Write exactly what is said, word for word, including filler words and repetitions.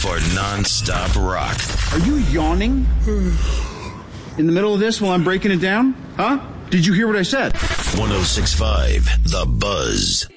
for non-stop rock. Are you yawning in the middle of this while I'm breaking it down? Huh? Did you hear what I said? one oh six point five The Buzz.